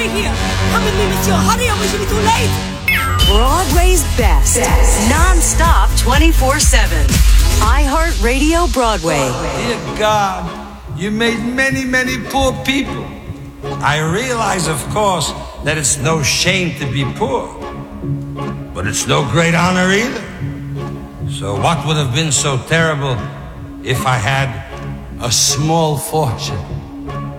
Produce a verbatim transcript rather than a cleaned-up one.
out of here! Come with me, monsieur! Hurry, or we should be too late! Broadway's best. best. Non-stop twenty-four seven. iHeartRadio Broadway. Dear God, you made many, many poor people. I realize, of course, that it's no shame to be poor. But it's no great honor either. So what would have been so terrible if I had a small fortune?